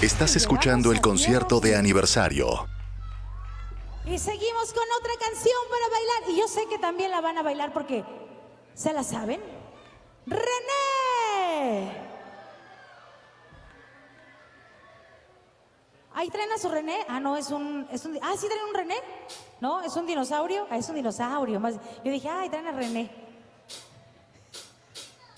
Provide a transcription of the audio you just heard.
Estás escuchando el concierto de aniversario. Y seguimos con otra canción para bailar. Y yo sé que también la van a bailar porque ¿se la saben? ¡René! ¿Ahí traen a su René? Ah, no, es un... Ah, ¿sí traen un René? ¿No? ¿Es un dinosaurio? Ah, es un dinosaurio. Más. Yo dije, ay, traen a René.